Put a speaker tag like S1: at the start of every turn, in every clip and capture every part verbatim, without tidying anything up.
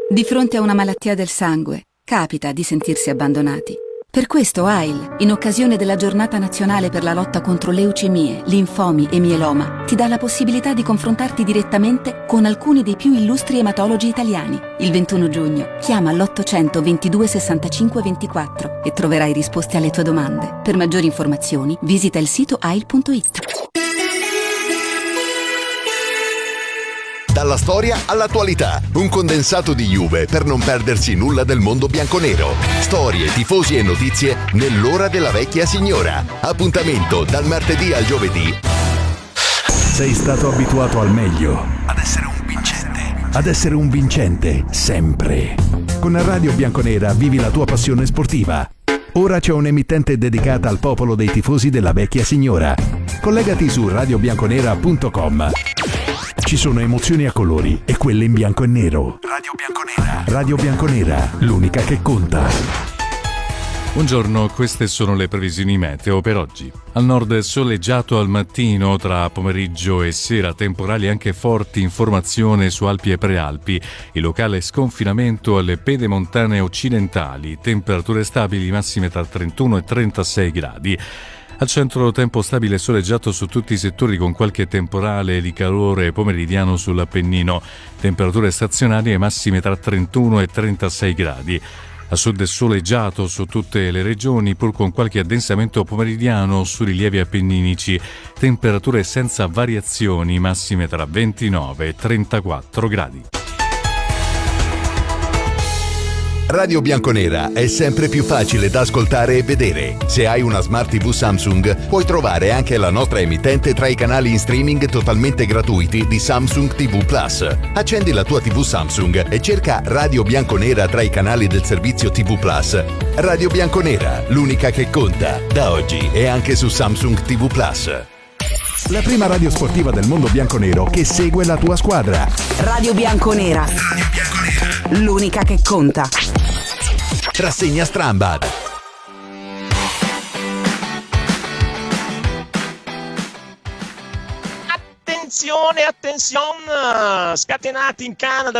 S1: Di fronte a una malattia del sangue, capita di sentirsi abbandonati. Per questo A I L, in occasione della Giornata Nazionale per la lotta contro leucemie, linfomi e mieloma, ti dà la possibilità di confrontarti direttamente con alcuni dei più illustri ematologi italiani. Il ventuno giugno, chiama l'ottocento ventidue sessantacinque ventiquattro e troverai risposte alle tue domande. Per maggiori informazioni, visita il sito A I L punto it.
S2: Dalla storia all'attualità, un condensato di Juve per non perdersi nulla del mondo bianconero. Storie, tifosi e notizie nell'ora della vecchia signora. Appuntamento dal martedì al giovedì.
S3: Sei stato abituato al meglio, ad essere un vincente, ad essere un vincente sempre. Con Radio Bianconera vivi la tua passione sportiva. Ora c'è un'emittente dedicata al popolo dei tifosi della vecchia signora. Collegati su radio bianconera punto com. Ci sono emozioni a colori e quelle in bianco e nero. Radio Bianconera. Radio Bianconera, l'unica che conta.
S4: Buongiorno, queste sono le previsioni meteo per oggi. Al nord soleggiato al mattino, tra pomeriggio e sera temporali anche forti in formazione su Alpi e Prealpi. Il locale sconfinamento alle pedemontane occidentali, temperature stabili massime tra trentuno e trentasei gradi. Al centro tempo stabile e soleggiato su tutti i settori con qualche temporale di calore pomeridiano sull'Appennino. Temperature stazionarie massime tra trentuno e trentasei gradi. A sud soleggiato su tutte le regioni pur con qualche addensamento pomeridiano su rilievi appenninici. Temperature senza variazioni massime tra ventinove e trentaquattro gradi.
S2: Radio Bianconera è sempre più facile da ascoltare e vedere. Se hai una Smart tivù Samsung, puoi trovare anche la nostra emittente tra i canali in streaming totalmente gratuiti di Samsung tivù Plus. Accendi la tua tivù Samsung e cerca Radio Bianconera tra i canali del servizio tivù Plus. Radio Bianconera, l'unica che conta, da oggi è anche su Samsung tivù Plus.
S3: La prima radio sportiva del mondo bianconero che segue la tua squadra.
S5: Radio Bianconera. Radio Bianconera. L'unica che conta.
S2: Rassegna Strambad.
S6: Attenzione, attenzione! Scatenati in Canada.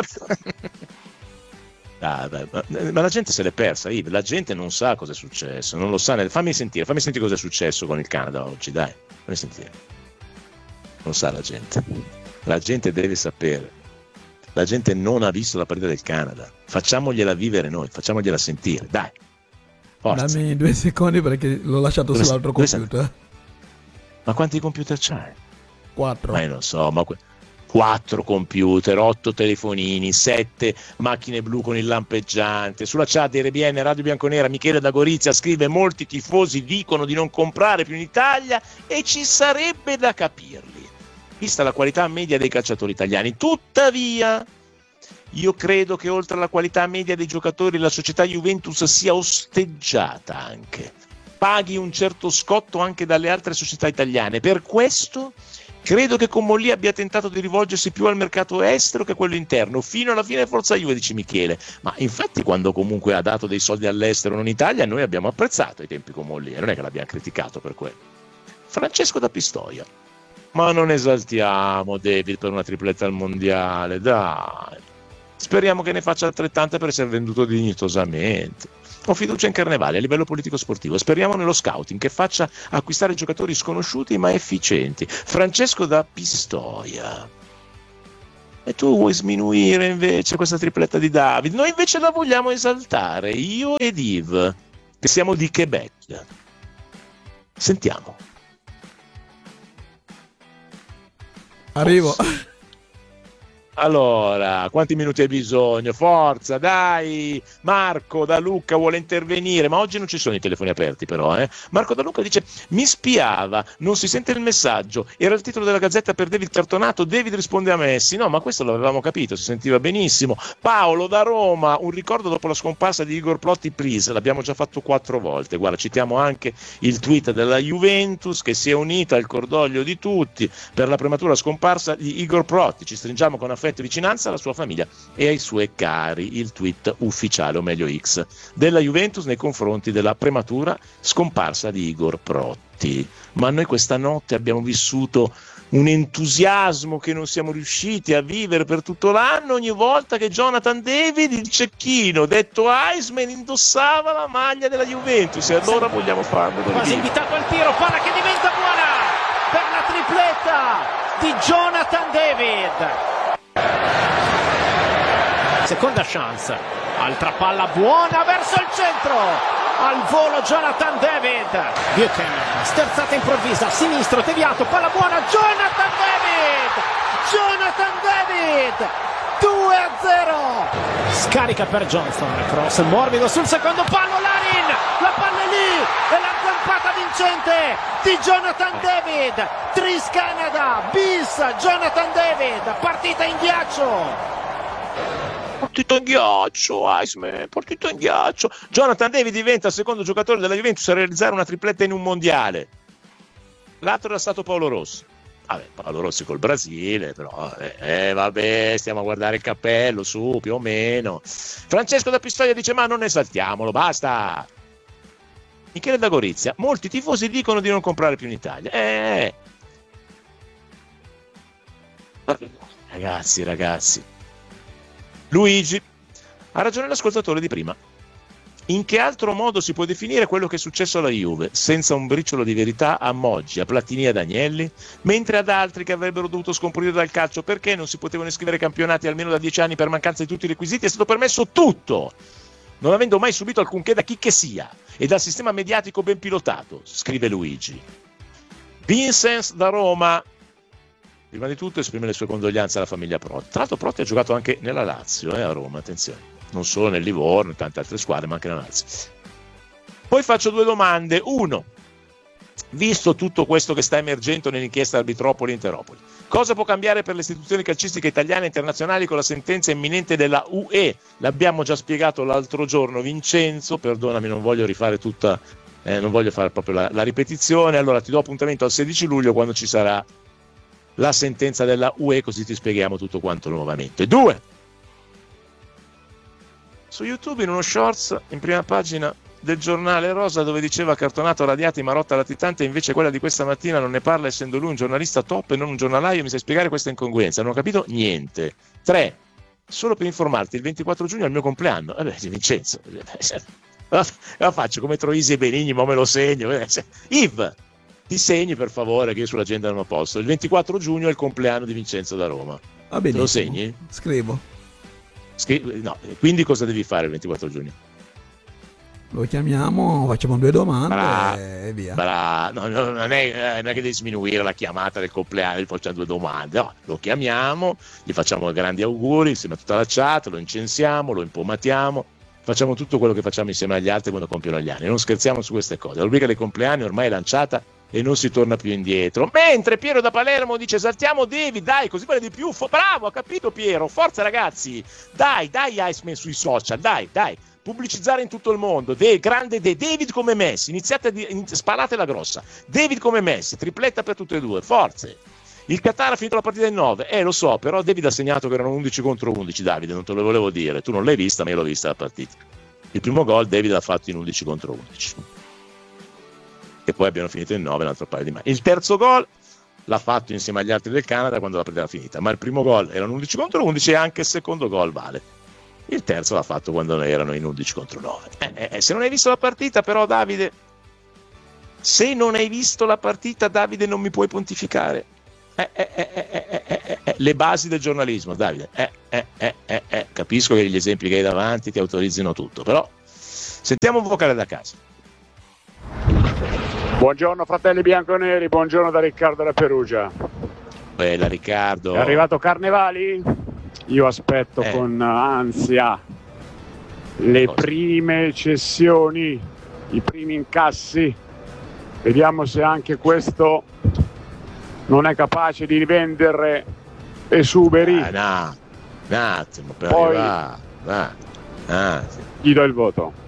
S6: Ah, dai, ma, ma la gente se l'è persa, Yves. La gente non sa cosa è successo, non lo sa. Fammi sentire, fammi sentire cosa è successo con il Canada oggi, dai. Fammi sentire. Non sa la gente. La gente deve sapere. La gente non ha visto la partita del Canada. Facciamogliela vivere noi, facciamogliela sentire, dai. Forza.
S7: Dammi due secondi perché l'ho lasciato dove sull'altro dove computer. Sei?
S6: Ma quanti computer c'hai?
S7: Quattro.
S6: Ma io non so, ma que- quattro computer, otto telefonini, sette macchine blu con il lampeggiante. Sulla chat di R B N Radio Bianconera Michele da Gorizia scrive: molti tifosi dicono di non comprare più in Italia e ci sarebbe da capirli, vista la qualità media dei calciatori italiani. Tuttavia, io credo che oltre alla qualità media dei giocatori la società Juventus sia osteggiata anche. Paghi un certo scotto anche dalle altre società italiane. Per questo credo che con Molli abbia tentato di rivolgersi più al mercato estero che a quello interno, fino alla fine forza Juve, dice Michele. Ma infatti quando comunque ha dato dei soldi all'estero, non in Italia, noi abbiamo apprezzato i tempi con Molli, non è che l'abbiamo criticato per quello. Francesco da Pistoia: ma non esaltiamo David per una tripletta al mondiale, dai. Speriamo che ne faccia altrettante per essere venduto dignitosamente. Ho fiducia in Carnevale a livello politico-sportivo. Speriamo nello scouting che faccia acquistare giocatori sconosciuti ma efficienti. Francesco da Pistoia. E tu vuoi sminuire invece questa tripletta di David? Noi invece la vogliamo esaltare, io ed Yves, che siamo di Quebec. Sentiamo.
S7: Arrivo.
S6: Allora, quanti minuti hai bisogno? Forza, dai! Marco da Lucca vuole intervenire, ma oggi non ci sono i telefoni aperti però, eh? Marco da Lucca dice: mi spiava, non si sente il messaggio, era il titolo della Gazzetta per David cartonato, David risponde a Messi. No, ma questo l'avevamo capito, si sentiva benissimo. Paolo da Roma: un ricordo dopo la scomparsa di Igor Plotti, please. L'abbiamo già fatto quattro volte. Guarda, citiamo anche il tweet della Juventus che si è unita al cordoglio di tutti per la prematura scomparsa di Igor Plotti. Ci stringiamo con affetto e vicinanza alla sua famiglia e ai suoi cari. Il tweet ufficiale, o meglio X, della Juventus nei confronti della prematura scomparsa di Igor Protti. Ma noi questa notte abbiamo vissuto un entusiasmo che non siamo riusciti a vivere per tutto l'anno ogni volta che Jonathan David, il cecchino, detto Iceman, indossava la maglia della Juventus, e allora vogliamo farlo.
S8: Quasi invitato al tiro, palla che diventa buona per la tripletta di Jonathan David. Seconda chance, altra palla buona verso il centro. Al volo Jonathan David. Buchanan, sterzata improvvisa, sinistro, deviato, palla buona, Jonathan David! Jonathan David! due a zero! Scarica per Johnston, cross morbido sul secondo palo, Larin! La palla è lì! E la zampata vincente di Jonathan David! Tris Canada, bis Jonathan David! Partita in ghiaccio!
S6: Partito in ghiaccio, Iceman, partito in ghiaccio. Jonathan David diventa il secondo giocatore della Juventus a realizzare una tripletta in un mondiale. L'altro era stato Paolo Rossi. Vabbè, Paolo Rossi col Brasile, però eh, eh, vabbè, stiamo a guardare il cappello, su, più o meno. Francesco da Pistoia dice: ma non esaltiamolo, basta. Michele da Gorizia: molti tifosi dicono di non comprare più in Italia. Eh. Ragazzi, ragazzi. Luigi: ha ragione l'ascoltatore di prima. In che altro modo si può definire quello che è successo alla Juve, senza un briciolo di verità, a Moggi, a Platini e ad Agnelli? Mentre ad altri che avrebbero dovuto scomparire dal calcio perché non si potevano iscrivere campionati almeno da dieci anni per mancanza di tutti i requisiti, è stato permesso tutto, non avendo mai subito alcunché da chi che sia e dal sistema mediatico ben pilotato, scrive Luigi. Vincent da Roma: prima di tutto esprime le sue condoglianze alla famiglia Protti. Tra l'altro Protti ha giocato anche nella Lazio, eh, a Roma, attenzione. Non solo nel Livorno, in tante altre squadre, ma anche nella Lazio. Poi faccio due domande. Uno, visto tutto questo che sta emergendo nell'inchiesta Arbitropoli-Interopoli, cosa può cambiare per le istituzioni calcistiche italiane e internazionali con la sentenza imminente della U E? L'abbiamo già spiegato l'altro giorno, Vincenzo, perdonami, non voglio rifare tutta, eh, non voglio fare proprio la, la ripetizione. Allora ti do appuntamento al sedici luglio, quando ci sarà la sentenza della U E, così ti spieghiamo tutto quanto nuovamente. Due, su YouTube in uno shorts in prima pagina del giornale Rosa, dove diceva cartonato, radiati, Marotta latitante, invece quella di questa mattina non ne parla, essendo lui un giornalista top e non un giornalaio. Mi sai spiegare questa incongruenza? Non ho capito niente. Tre, solo per informarti, il ventiquattro giugno è il mio compleanno. Vabbè, Vincenzo, la faccio come Troisi e Benigni, ma me lo segno. Yves, ti segni per favore, che io sull'agenda non ho posto. Il ventiquattro giugno è il compleanno di Vincenzo da Roma. Va bene. Lo segni? Scrivo. Scri- no, quindi cosa devi fare il ventiquattro giugno?
S7: Lo chiamiamo, facciamo due domande
S6: Bra-
S7: e via.
S6: Bra- no, no, non, è, eh, non è che devi sminuire la chiamata del compleanno, gli facciamo due domande. No, lo chiamiamo, gli facciamo grandi auguri insieme a tutta la chat, lo incensiamo, lo impomatiamo, facciamo tutto quello che facciamo insieme agli altri quando compiono gli anni. Non scherziamo su queste cose. La rubrica dei compleanni ormai è lanciata e non si torna più indietro. Mentre Piero da Palermo dice: saltiamo David, dai, così vale di più. Fo- bravo, ha capito Piero, forza ragazzi, dai, dai Iceman sui social, dai, dai, pubblicizzare in tutto il mondo. De- grande De- David come Messi, iniziate a di- in- sparatela grossa, David come Messi, tripletta per tutte e due, forze. Il Qatar ha finito la partita in nove, eh lo so, però David ha segnato che erano undici contro undici. Davide, non te lo volevo dire, tu non l'hai vista, ma io l'ho vista la partita. Il primo gol David l'ha fatto in undici contro undici, e poi abbiano finito in nove, un altro paio di mani. Il terzo gol l'ha fatto insieme agli altri del Canada quando la partita era finita, ma il primo gol erano undici contro undici e anche il secondo gol vale. Il terzo l'ha fatto quando erano in undici contro nove. Eh, eh, se non hai visto la partita però, Davide, se non hai visto la partita, Davide, non mi puoi pontificare. Eh, eh, eh, eh, eh, eh, eh, le basi del giornalismo, Davide. Eh, eh, eh, eh, eh. Capisco che gli esempi che hai davanti ti autorizzino tutto, però sentiamo un vocale da casa.
S9: Buongiorno fratelli bianconeri, buongiorno da Riccardo da Perugia.
S6: Bella Riccardo.
S9: È arrivato Carnevali? Io aspetto
S6: eh.
S9: con ansia le
S6: Cosa?
S9: prime cessioni, i primi incassi. Vediamo se anche questo non è capace di rivendere esuberi.
S6: Ah, no, un attimo, per
S9: Poi
S6: arrivare. Ah, ah, sì.
S9: Gli do il voto.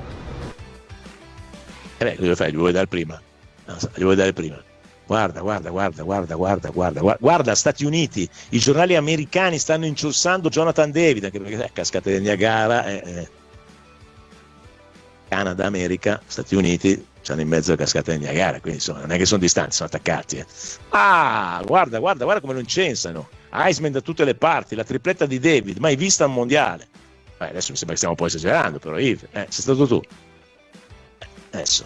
S6: Eh beh, cosa fai? Gli vuoi dare prima? No, gli vuoi dare prima? Guarda, guarda, guarda, guarda, guarda, guarda, guarda, guarda, Stati Uniti, i giornali americani stanno inciossando Jonathan David, anche perché eh, cascate del Niagara, eh, eh. Canada, America, Stati Uniti, c'hanno in mezzo la cascata di Niagara, quindi insomma non è che sono distanti, sono attaccati. Eh. Ah, guarda, guarda, guarda come lo incensano. Iceman da tutte le parti, la tripletta di David, mai vista al mondiale. Beh, adesso mi sembra che stiamo un po' esagerando, però Yves, eh, sei stato tu. Adesso.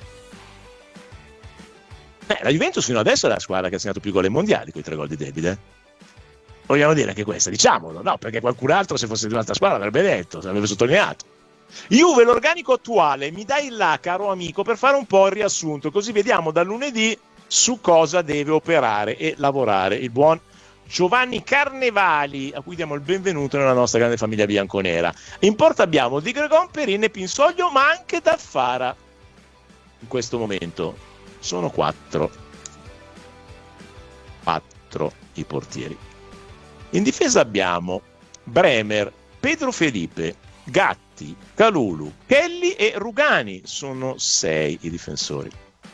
S6: Eh, la Juventus fino adesso è la squadra che ha segnato più gol ai mondiali con i tre gol di David, eh. Vogliamo dire anche questa, diciamolo, no? Perché qualcun altro, se fosse di un'altra squadra, avrebbe detto, avrebbe sottolineato. Juve, l'organico attuale, mi dai là, caro amico, per fare un po' il riassunto, così vediamo da lunedì su cosa deve operare e lavorare il buon Giovanni Carnevali, a cui diamo il benvenuto nella nostra grande famiglia bianconera. In porta abbiamo Di Gregon, Perin e Pinsoglio, ma anche Daffara. In questo momento sono quattro. Quattro i portieri. In difesa abbiamo Bremer, Pedro Felipe, Gatti, Calulu, Kelly e Rugani. Sono sei i difensori.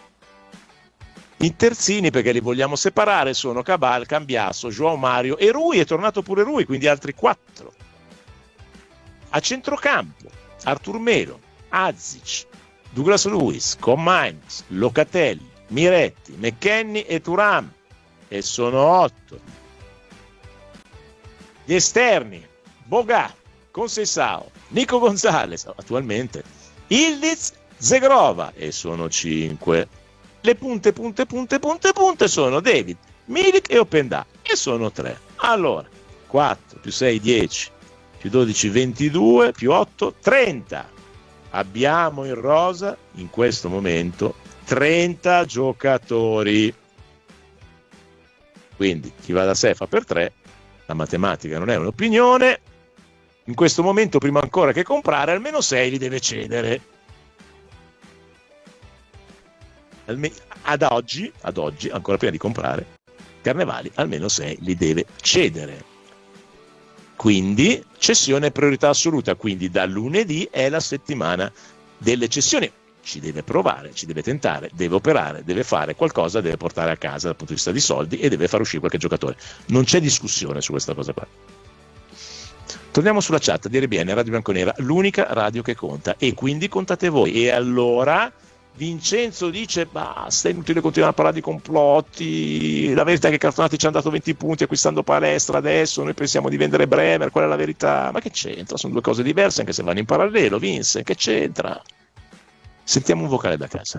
S6: I terzini, perché li vogliamo separare, sono Cabal, Cambiasso, João Mario e Rui. È tornato pure Rui, quindi altri quattro. A centrocampo Artur Melo, Azic, Douglas Luiz, Commines, Locatelli, Miretti, McKennie e Thuram. E sono otto. Gli esterni, Boga, Conceição, Nico Gonzalez, attualmente, Ildiz, Zegrova, e sono cinque. Le punte, punte, punte, punte, punte sono David, Milik e Openda, e sono tre. Allora, quattro più sei, dieci, più dodici, ventidue, più otto, trenta. Abbiamo in rosa, in questo momento, trenta giocatori. Quindi, chi va da sé fa per tre. La matematica non è un'opinione. In questo momento, prima ancora che comprare, almeno sei li deve cedere. Alme- ad oggi, ad oggi, ancora prima di comprare, Carnevali almeno sei li deve cedere. Quindi cessione è priorità assoluta. Quindi da lunedì è la settimana delle cessioni. Ci deve provare, ci deve tentare, deve operare, deve fare qualcosa, deve portare a casa dal punto di vista di soldi e deve far uscire qualche giocatore. Non c'è discussione su questa cosa qua. Torniamo sulla chat di R B N Radio Bianconera, l'unica radio che conta, e quindi contate voi. E allora Vincenzo dice basta, è inutile continuare a parlare di complotti, la verità è che Cartonati ci hanno dato venti punti acquistando palestra, adesso noi pensiamo di vendere Bremer, qual è la verità? Ma che c'entra? Sono due cose diverse anche se vanno in parallelo, Vince, che c'entra? Sentiamo un vocale da casa.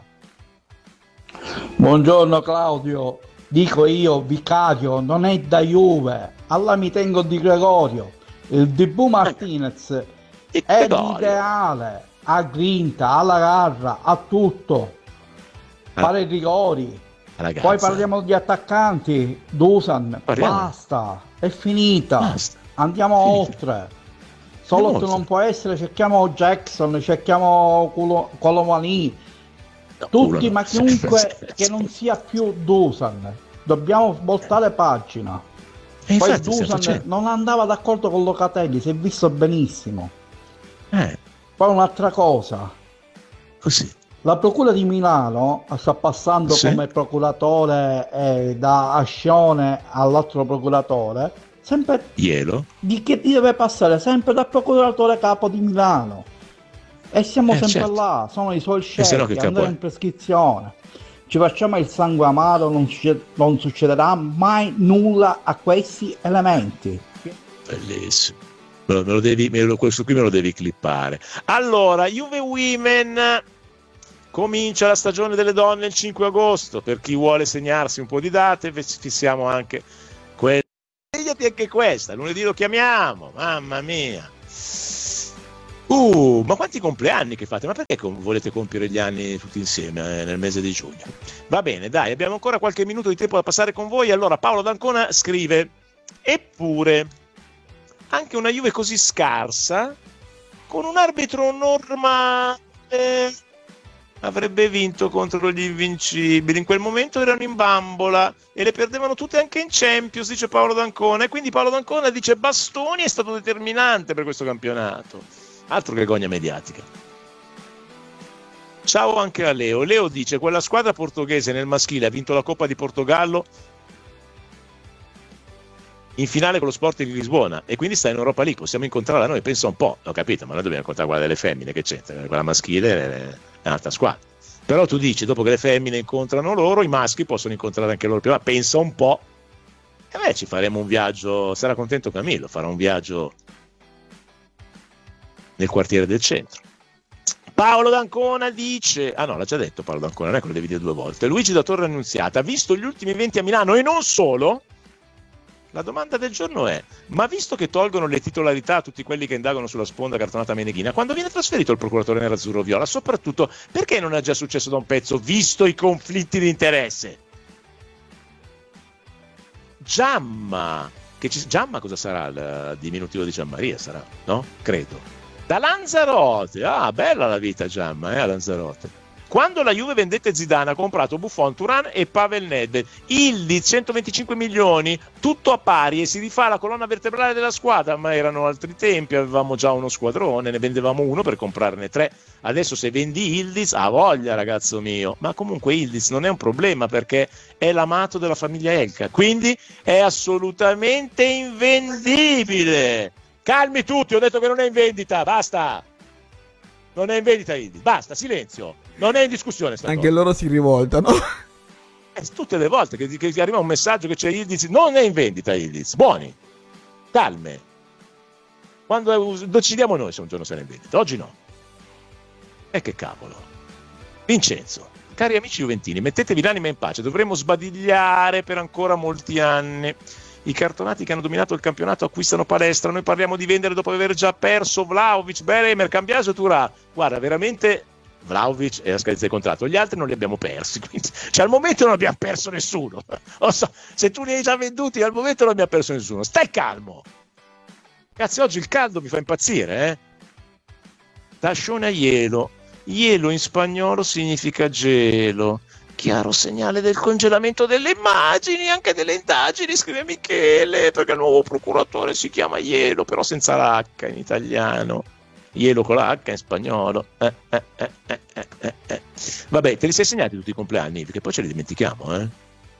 S10: Buongiorno Claudio, dico io, vicario, non è da Juve, alla mi tengo Di Gregorio, il Dibu Martinez
S6: eh,
S10: è l'ideale, ha grinta, ha la garra, ha tutto, ah. fare i rigori, poi parliamo di attaccanti, Dusan, parliamo. Basta, è finita, basta. Andiamo finita. Oltre. Solo che non può essere, cerchiamo Jackson, cerchiamo Colomani, no, tutti, ma chiunque che non sia più Dusan. Dobbiamo voltare pagina. E poi Dusan non andava d'accordo con Locatelli, si è visto benissimo. Eh. Poi un'altra cosa. Così. La procura di Milano sta passando sì. come procuratore eh, da Ascione all'altro procuratore. Sempre Ielo. Di che deve passare sempre dal procuratore capo di Milano e siamo eh, sempre certo. là, sono i suoi scelti, no andare in prescrizione, ci facciamo il sangue amaro, non, non succederà mai nulla a questi elementi.
S6: Bellissimo, me lo, me lo devi, me lo, questo qui me lo devi clippare. Allora, Juve Women comincia la stagione delle donne il cinque agosto, per chi vuole segnarsi un po' di date fissiamo anche quelle. Anche questa, lunedì lo chiamiamo, mamma mia. Uh, ma quanti compleanni che fate? Ma perché com- volete compiere gli anni tutti insieme eh, nel mese di giugno? Va bene, dai, abbiamo ancora qualche minuto di tempo da passare con voi. Allora Paolo D'Ancona scrive: eppure anche una Juve così scarsa, con un arbitro normale, avrebbe vinto contro gli invincibili. In quel momento erano in bambola e le perdevano tutte anche in Champions, dice Paolo D'Ancona. E quindi Paolo D'Ancona dice Bastoni è stato determinante per questo campionato. Altro che gogna mediatica. Ciao anche a Leo. Leo dice: quella squadra portoghese nel maschile ha vinto la Coppa di Portogallo in finale con lo Sporting di Lisbona e quindi sta in Europa League. Possiamo incontrarla noi, pensa un po', ho capito, ma noi dobbiamo incontrare quella delle femmine, che c'entra? Quella maschile è un'altra squadra. Però tu dici, dopo che le femmine incontrano loro, i maschi possono incontrare anche loro prima. Pensa un po'. E beh, ci faremo un viaggio, sarà contento Camillo, farà un viaggio nel quartiere del centro. Paolo D'Ancona dice, ah no, l'ha già detto Paolo D'Ancona, non è che lo devi dire due volte. Luigi da Torre Annunziata ha visto gli ultimi eventi a Milano e non solo. La domanda del giorno è, ma visto che tolgono le titolarità a tutti quelli che indagano sulla sponda cartonata Meneghina, quando viene trasferito il procuratore nerazzurro viola, soprattutto perché non è già successo da un pezzo, visto i conflitti di interesse? Giamma, che ci, Giamma cosa sarà il diminutivo di Gianmaria? Sarà, no? Credo. Da Lanzarote, ah, bella la vita Giamma, eh, a Lanzarote. Quando la Juve vendette Zidane ha comprato Buffon, Thuram e Pavel Nedved. Ildiz centoventicinque milioni, tutto a pari e si rifà la colonna vertebrale della squadra, ma erano altri tempi, avevamo già uno squadrone, ne vendevamo uno per comprarne tre. Adesso se vendi Ildiz, ha voglia ragazzo mio, ma comunque Ildiz non è un problema perché è l'amato della famiglia Elka, quindi è assolutamente invendibile. Calmi tutti, ho detto che non è in vendita, basta. Non è in vendita Ildiz, basta, silenzio. Non è in discussione sta
S7: Anche
S6: cosa.
S7: loro si rivoltano.
S6: Eh, tutte le volte che, che arriva un messaggio che c'è Ildiz, non è in vendita Ildiz. Buoni, calme. Quando decidiamo noi se un giorno sarà in vendita, oggi no. E che cavolo. Vincenzo, cari amici juventini, mettetevi l'anima in pace, dovremo sbadigliare per ancora molti anni. I cartonati che hanno dominato il campionato acquistano palestra, noi parliamo di vendere dopo aver già perso Vlahovic, Bremer, Cambiaso e Thuram. Guarda, veramente Vlahovic è la scadenza del contratto, gli altri non li abbiamo persi, quindi, cioè al momento non abbiamo perso nessuno. Lo so, se tu li hai già venduti al momento non abbiamo perso nessuno, stai calmo. Cazzo, oggi il caldo mi fa impazzire, eh? Tascione a ielo, ielo in spagnolo significa gelo. Chiaro segnale del congelamento delle immagini, anche delle indagini, scrive Michele, perché il nuovo procuratore si chiama Ielo, però senza la H in italiano. Ielo con la H in spagnolo. Eh, eh, eh, eh, eh, eh. Vabbè, te li sei segnati tutti i compleanni, perché poi ce li dimentichiamo, eh?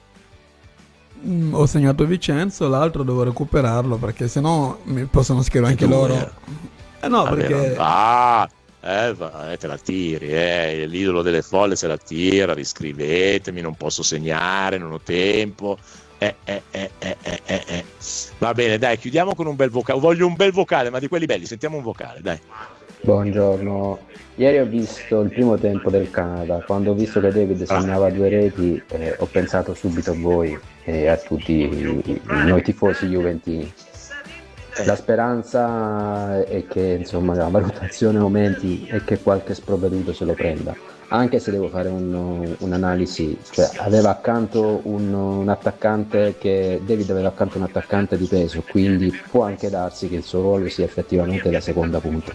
S7: Mm, ho segnato Vincenzo, l'altro devo recuperarlo, perché sennò mi possono scrivere anche loro.
S6: Eh,
S7: eh no,
S6: Vabbè,
S7: perché...
S6: Ah! Eh, va, eh, te la tiri, eh. L'idolo delle folle se la tira, riscrivetemi, non posso segnare, non ho tempo. Eh, eh, eh, eh, eh, eh, eh. Va bene, dai, chiudiamo con un bel vocale. Voglio un bel vocale, ma di quelli belli, sentiamo un vocale, dai.
S11: Buongiorno, ieri ho visto il primo tempo del Canada, quando ho visto che David segnava ah. due reti eh, ho pensato subito a voi e a tutti noi tifosi juventini. La speranza è che insomma la valutazione aumenti e che qualche sprovveduto se lo prenda, anche se devo fare un, un'analisi, cioè aveva accanto un, un attaccante che David aveva accanto un attaccante di peso, quindi può anche darsi che il suo ruolo sia effettivamente la seconda punta.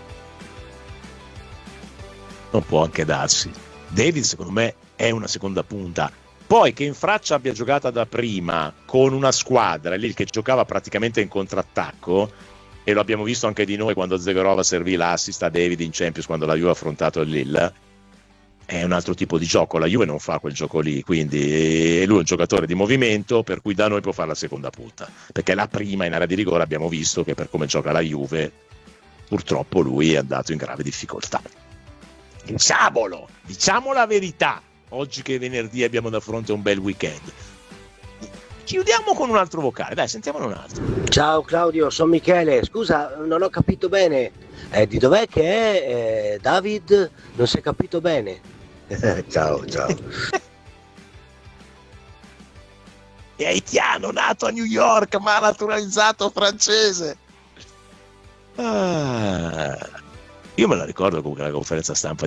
S6: Non può anche darsi. David secondo me è una seconda punta. Poi che in Fraccia abbia giocato da prima con una squadra lì che giocava praticamente in contrattacco, e lo abbiamo visto anche di noi quando Zegorova servì l'assist a David in Champions quando la Juve ha affrontato il Lille, è un altro tipo di gioco. La Juve non fa quel gioco lì, quindi lui è un giocatore di movimento, per cui da noi può fare la seconda punta, perché la prima in area di rigore abbiamo visto che per come gioca la Juve purtroppo lui è andato in grave difficoltà. Diciamolo, diciamo la verità. Oggi che è venerdì abbiamo da fronte un bel weekend. Chiudiamo con un altro vocale, dai, sentiamone un altro.
S12: Ciao Claudio, sono Michele. Scusa, non ho capito bene. Eh, di dov'è che è eh, David? Non si è capito bene. ciao, ciao.
S6: È haitiano, nato a New York, ma naturalizzato francese. Ah, io me la ricordo comunque la conferenza stampa